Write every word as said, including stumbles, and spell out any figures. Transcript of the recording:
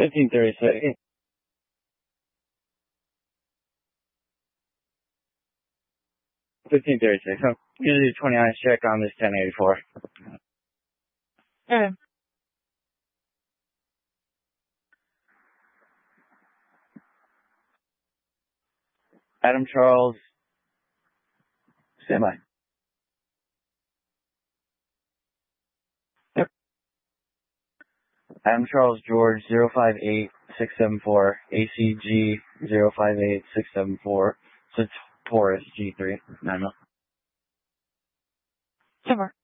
fifteen thirty-six. fifteen thirty-six. I'm going to do twenty-nine check on this ten eighty-four. Okay. Adam Charles. Stand by. Yep. Adam Charles George zero five eight six seven four A C G zero five eight six seven four. So it's Taurus G three. nine mil. Super.